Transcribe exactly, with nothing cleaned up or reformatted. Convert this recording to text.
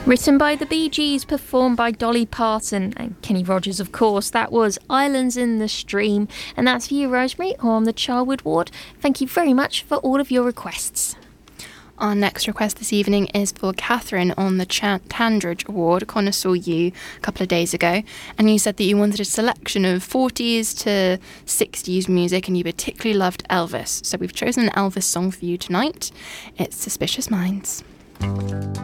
Written by the Bee Gees, performed by Dolly Parton and Kenny Rogers, of course. That was Islands in the Stream. And that's for you, Rosemary, on the Charwood Ward. Thank you very much for all of your requests. Our next request this evening is for Catherine on the Ch- Tandridge Award. Connor saw you a couple of days ago, and you said that you wanted a selection of forties to sixties music, and you particularly loved Elvis. So we've chosen an Elvis song for you tonight. It's Suspicious Minds.